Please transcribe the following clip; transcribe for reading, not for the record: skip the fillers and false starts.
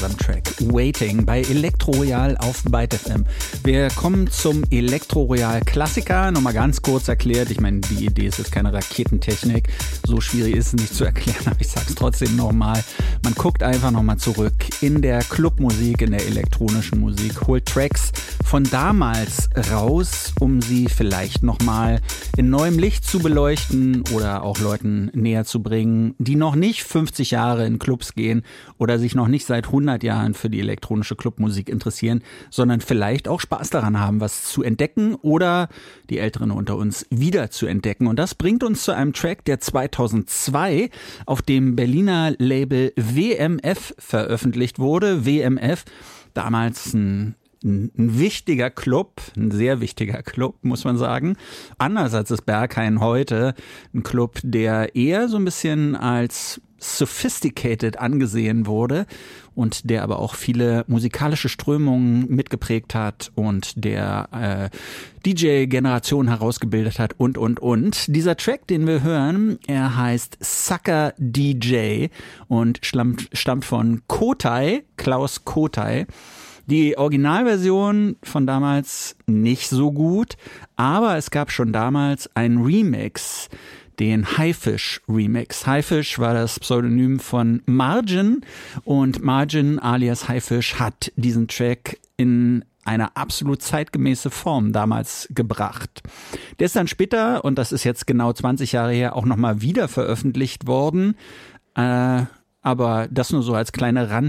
unserem Track Waiting bei Elektro Royal auf Byte FM. Wir kommen zum Elektro Royal Klassiker. Nochmal ganz kurz erklärt. Ich meine, die Idee ist jetzt keine Raketentechnik. So schwierig ist es nicht zu erklären, aber ich sag's trotzdem nochmal. Man guckt einfach nochmal zurück in der Clubmusik, in der elektronischen Musik, holt Tracks von damals raus, um sie vielleicht nochmal in neuem Licht zu beleuchten oder auch Leuten näher zu bringen, die noch nicht 50 Jahre in Clubs gehen oder sich noch nicht seit 100 Jahren für die elektronische Clubmusik interessieren, sondern vielleicht auch Spaß daran haben, was zu entdecken oder die Älteren unter uns wieder zu entdecken. Und das bringt uns zu einem Track, der 2002 auf dem Berliner Label WMF veröffentlicht wurde. WMF, damals ein wichtiger Club, ein sehr wichtiger Club, muss man sagen. Anders als das Berghain heute, ein Club, der eher so ein bisschen als sophisticated angesehen wurde und der aber auch viele musikalische Strömungen mitgeprägt hat und der DJ-Generation herausgebildet hat und. Dieser Track, den wir hören, er heißt Sucker DJ und stammt von Kotay, Klaus Kotay. Die Originalversion von damals nicht so gut, aber es gab schon damals einen Remix, den Highfish Remix. Highfish war das Pseudonym von Margin und Margin alias Highfish hat diesen Track in eine absolut zeitgemäße Form damals gebracht. Der ist dann später, und das ist jetzt genau 20 Jahre her, auch nochmal wieder veröffentlicht worden, aber das nur so als kleine